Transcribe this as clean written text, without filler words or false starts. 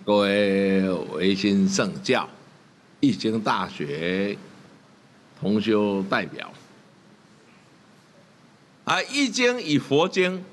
各位维新圣教、义经大学同修代表，义经与佛经